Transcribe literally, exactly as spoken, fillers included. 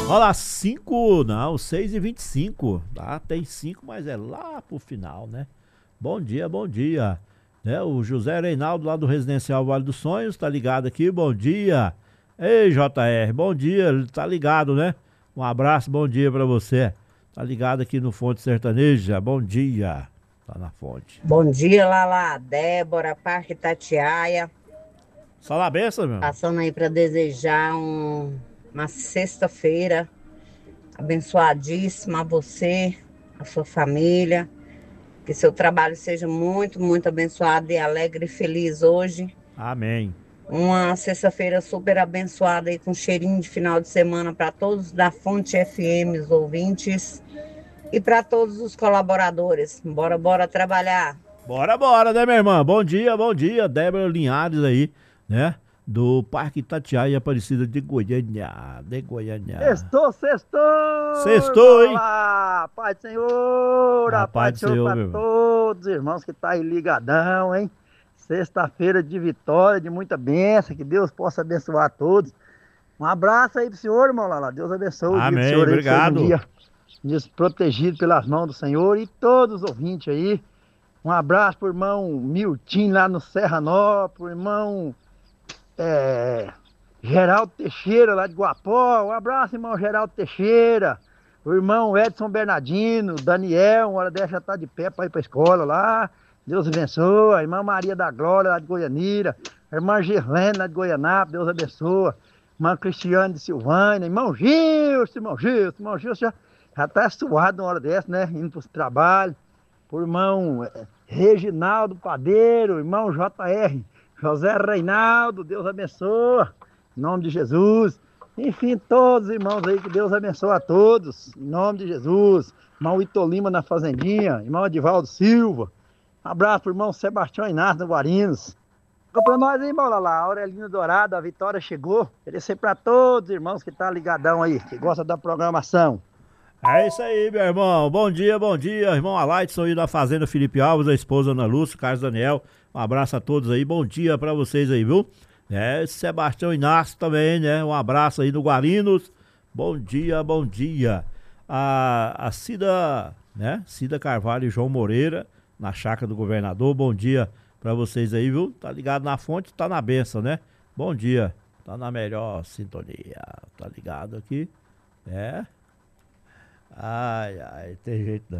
Olha lá, cinco, não, seis e vinte e cinco, tá? Tem cinco, mas é lá pro final, né? Bom dia, bom dia. Né? O José Reinaldo lá do Residencial Vale dos Sonhos, tá ligado aqui, bom dia. Ei, J R, bom dia, ele tá ligado, né? Um abraço, bom dia pra você. Tá ligado aqui no Fonte Sertaneja, bom dia. Tá na fonte. Bom dia, Lala, Débora, Parque Itatiaia. Só na benção, meu. Passando aí para desejar um- uma sexta-feira abençoadíssima a você, a sua família. Que seu trabalho seja muito, muito abençoado e alegre e feliz hoje. Amém. Uma sexta-feira super abençoada aí com cheirinho de final de semana para todos da Fonte F M, os ouvintes. E para todos os colaboradores. Bora, bora trabalhar. Bora, bora, né, minha irmã? Bom dia, bom dia. Débora Linhares aí, né? Do Parque Itatiaia, Aparecida de Goiânia. De Goiânia. Sextou, sextou! Sextou, hein? Olá, Pai do Senhor, A a paz do Senhor para meu. todos os irmãos que tá aí ligadão, hein? Sexta-feira de vitória, de muita bênção, que Deus possa abençoar todos. Um abraço aí pro senhor, irmão Lala. Deus abençoe o dia do Amém, senhor aí, que seja um obrigado. dia desprotegido pelas mãos do Senhor e todos os ouvintes aí. Um abraço pro irmão Miltim lá no Serra Nova, pro irmão é, Geraldo Teixeira lá de Guapó. Um abraço, irmão Geraldo Teixeira. O irmão Edson Bernardino, Daniel, uma hora dessa já tá de pé para ir pra escola lá. Deus abençoe. A irmã Maria da Glória lá de Goianira. A irmã Gerlene lá de Goianápolis, Deus abençoe. Irmã Cristiane de Silvânia. Irmão Gilson, irmão Gilson, irmão Gilson já, já tá suado uma hora dessa, né? Indo pro trabalho. Por irmão é, Reginaldo Padeiro, irmão J R, José Reinaldo, Deus abençoe, em nome de Jesus. Enfim, todos os irmãos aí, que Deus abençoe a todos, em nome de Jesus. Irmão Ito Lima na Fazendinha, irmão Edivaldo Silva. Um abraço pro irmão Sebastião Inácio do Guarinos. Fica pra nós aí, irmão Lala, a Aurelino Dourado, a vitória chegou. Oferecer pra todos os irmãos que tá ligadão aí, que gosta da programação. É isso aí, meu irmão. Bom dia, bom dia. Irmão Alaidson aí da Fazenda Felipe Alves, a esposa Ana Lúcia, Carlos Daniel. Um abraço a todos aí. Bom dia pra vocês aí, viu? É, Sebastião Inácio também, né? Um abraço aí no Guarinos. Bom dia, bom dia. A, a Cida, né? Cida Carvalho e João Moreira, na chácara do governador. Bom dia pra vocês aí, viu? Tá ligado na fonte, tá na benção, né? Bom dia. Tá na melhor sintonia. Tá ligado aqui? É. Ai, ai, tem jeito não.